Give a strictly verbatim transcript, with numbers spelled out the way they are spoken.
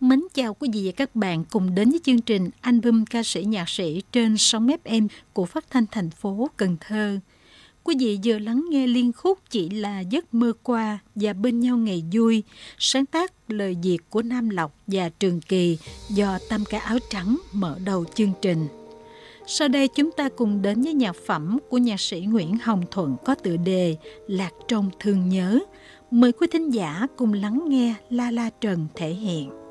mến chào quý vị và các bạn cùng đến với chương trình Album ca sĩ nhạc sĩ trên sóng ép em của Phát thanh thành phố Cần Thơ. Quý vị vừa lắng nghe liên khúc Chỉ là giấc mơ qua và Bên nhau ngày vui, sáng tác lời Việt của Nam Lộc và Trường Kỳ do Tam Ca Áo Trắng mở đầu chương trình. Sau đây chúng ta cùng đến với nhạc phẩm của nhạc sĩ Nguyễn Hồng Thuận có tựa đề Lạc trong thương nhớ. Mời quý thính giả cùng lắng nghe La La Trần thể hiện.